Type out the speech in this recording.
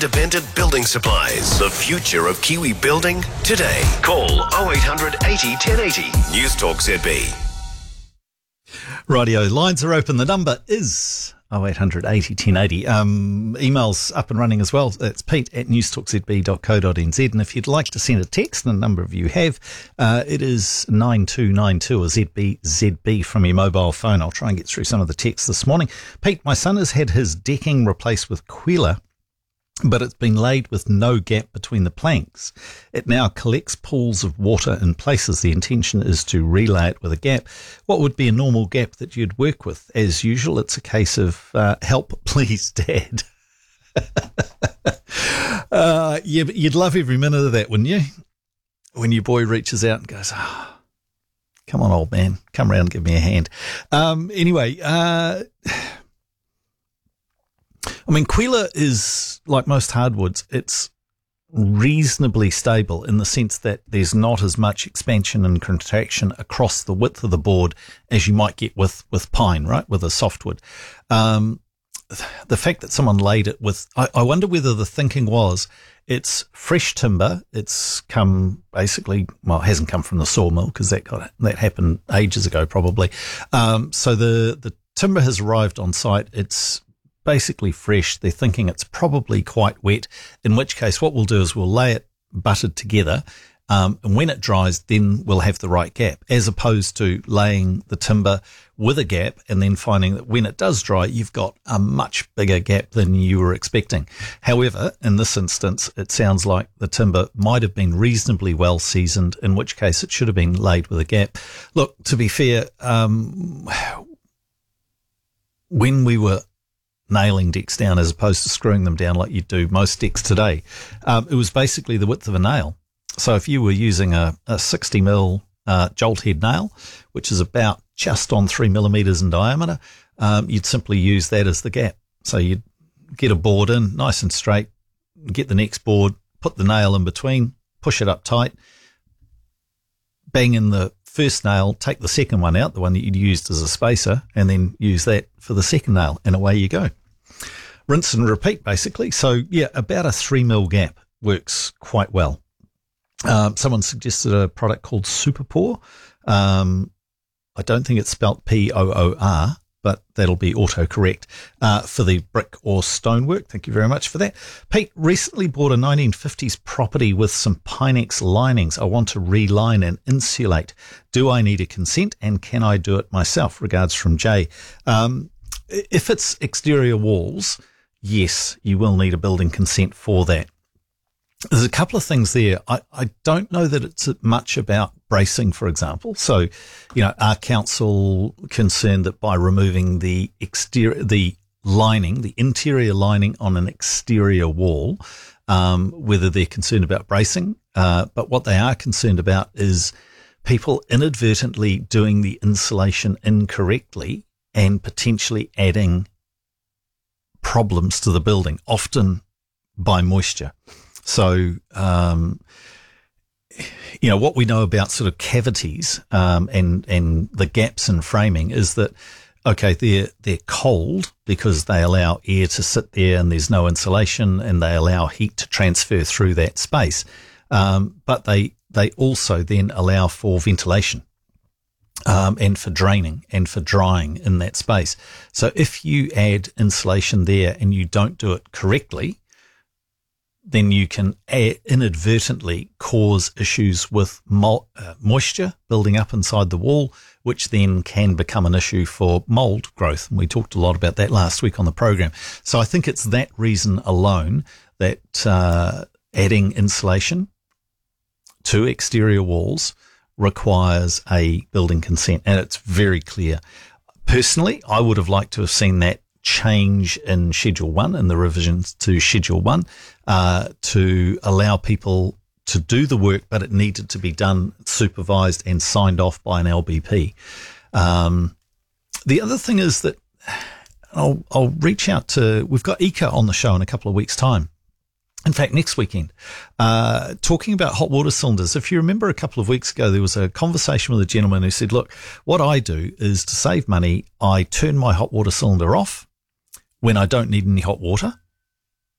Dependent Building Supplies. The future of Kiwi building today. Call 0800 80 1080. News Talk ZB. Radio lines are open. The number is 0800 80 1080. Emails up and running as well. It's pete@newstalkzb.co.nz. And if you'd like to send a text, and a number of you have, it is 9292 or ZB from your mobile phone. I'll try and get through some of the texts this morning. Pete, my son has had his decking replaced with Quila, but it's been laid with no gap between the planks. It now collects pools of water in places. The intention is to relay it with a gap. What would be a normal gap that you'd work with? As usual, it's a case of help, please, Dad. Yeah, but you'd love every minute of that, wouldn't you? When your boy reaches out and goes, come on, old man, come round and give me a hand. Anyway, I mean, Quila is, like most hardwoods, it's reasonably stable in the sense that there's not as much expansion and contraction across the width of the board as you might get with pine, right, with a softwood. The fact that someone laid it with, I wonder whether the thinking was it's fresh timber. It's come basically, well, it hasn't come from the sawmill because that happened ages ago probably. So the timber has arrived on site. It's basically fresh. They're thinking it's probably quite wet, in which case what we'll do is we'll lay it buttered together, and when it dries then we'll have the right gap, as opposed to laying the timber with a gap and then finding that when it does dry you've got a much bigger gap than you were expecting. However, in this instance it sounds like the timber might have been reasonably well seasoned, in which case it should have been laid with a gap. Look, to be fair, when we were nailing decks down as opposed to screwing them down like you do most decks today, it was basically the width of a nail. So if you were using a 60mm jolt head nail, which is about just on 3 millimeters in diameter, you'd simply use that as the gap. So you'd get a board in nice and straight, get the next board, put the nail in between, push it up tight, bang in the first nail, take the second one out, the one that you'd used as a spacer, and then use that for the second nail, and away you go. Rinse and repeat, basically. So, yeah, about a 3mm gap works quite well. Someone suggested a product called Superpoor. I don't think it's spelt P-O-O-R, but that'll be autocorrect for the brick or stonework. Thank you very much for that. Pete, recently bought a 1950s property with some Pinex linings. I want to reline and insulate. Do I need a consent, and can I do it myself? Regards from Jay. If it's exterior walls, yes, you will need a building consent for that. There's a couple of things there. I don't know that it's much about bracing, for example. So, are council concerned that by removing the interior lining on an exterior wall, whether they're concerned about bracing? But what they are concerned about is people inadvertently doing the insulation incorrectly and potentially adding problems to the building, often by moisture. So, what we know about sort of cavities and the gaps in framing is that, okay, they're cold because they allow air to sit there and there's no insulation, and they allow heat to transfer through that space. But they also then allow for ventilation. And for draining and for drying in that space. So if you add insulation there and you don't do it correctly, then you can inadvertently cause issues with moisture building up inside the wall, which then can become an issue for mold growth. And we talked a lot about that last week on the program. So I think it's that reason alone that adding insulation to exterior walls requires a building consent, and it's very clear. Personally, I would have liked to have seen that change in Schedule 1 and the revisions to Schedule 1 to allow people to do the work, but it needed to be done, supervised and signed off by an LBP. The other thing is that I'll reach out to, we've got Ika on the show in a couple of weeks' time. In fact, next weekend, talking about hot water cylinders. If you remember a couple of weeks ago, there was a conversation with a gentleman who said, look, what I do is to save money, I turn my hot water cylinder off when I don't need any hot water.